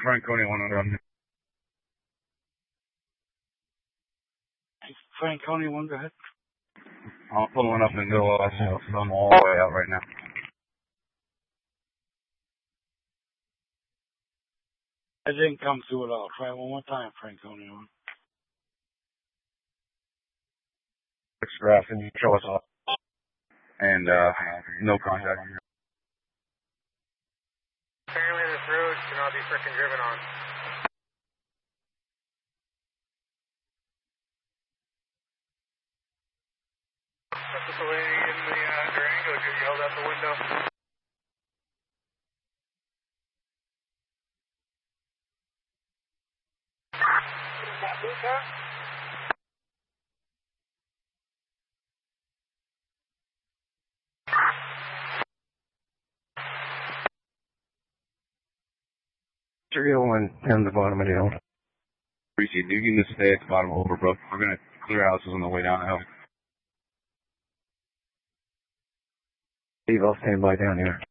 Franconia 1. Franconia 1, go ahead. I'll pull one up in the middle of us. I'm all the way out right now. I didn't come through at all. Try one more time, Franconia 1. Express and you show us off. And no contact. Apparently this road cannot be frickin' driven on. That's what the lady in the Durango just yelled out the window. Is that blue car? .301 down the bottom of the hill. Appreciate you can just stay at the bottom of Overbrook. We're going to clear houses on the way down the hill. Steve, I'll stand by down here.